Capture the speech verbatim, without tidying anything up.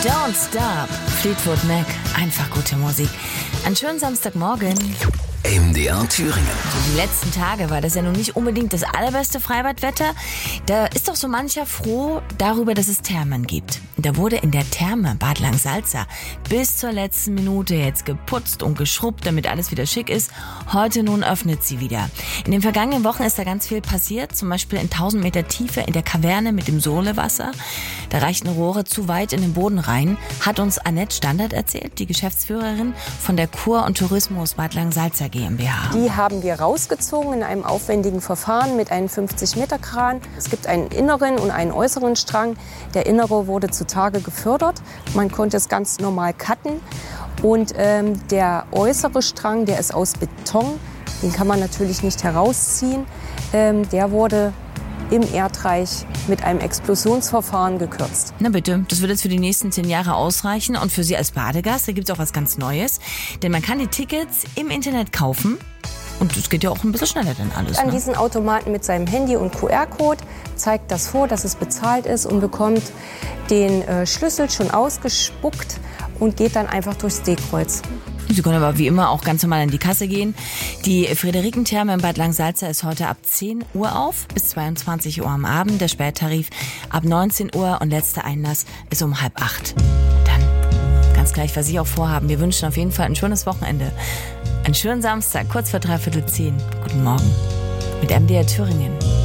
Don't Stop, Fleetwood Mac, einfach gute Musik. Einen schönen Samstagmorgen. M D R Thüringen. Die letzten Tage war das ja nun nicht unbedingt das allerbeste Freibadwetter. Da ist doch so mancher froh darüber, dass es Thermen gibt. Da wurde in der Therme Bad Langsalza bis zur letzten Minute jetzt geputzt und geschrubbt, damit alles wieder schick ist. Heute nun öffnet sie wieder. In den vergangenen Wochen ist da ganz viel passiert, zum Beispiel in tausend Meter Tiefe in der Kaverne mit dem Solewasser. Da reichten Rohre zu weit in den Boden rein, hat uns Annette Standard erzählt, die Geschäftsführerin von der Kur und Tourismus Bad Langsalza GmbH. Die haben wir rausgezogen in einem aufwendigen Verfahren mit einem fünfzig Meter Kran. Es gibt einen inneren und einen äußeren Strang. Der innere wurde zutage gefördert. Man konnte es ganz normal cutten. Und ähm, der äußere Strang, der ist aus Beton. Den kann man natürlich nicht herausziehen. Ähm, der wurde im Erdreich mit einem Explosionsverfahren gekürzt. Na bitte, das wird jetzt für die nächsten zehn Jahre ausreichen. Und für Sie als Badegast, da gibt es auch was ganz Neues. Denn man kann die Tickets im Internet kaufen. Und es geht ja auch ein bisschen schneller denn alles. An ne? diesen Automaten mit seinem Handy und Q R-Code zeigt das vor, dass es bezahlt ist und bekommt den äh, Schlüssel schon ausgespuckt und geht dann einfach durchs Stehkreuz. Sie können aber wie immer auch ganz normal an die Kasse gehen. Die Friederikentherme in Bad Langsalza ist heute ab zehn Uhr auf bis zweiundzwanzig Uhr am Abend. Der Spättarif ab neunzehn Uhr und letzter Einlass ist um halb acht. Dann ganz gleich, was Sie auch vorhaben. Wir wünschen auf jeden Fall ein schönes Wochenende. Einen schönen Samstag, kurz vor dreiviertel zehn. Guten Morgen mit M D R Thüringen.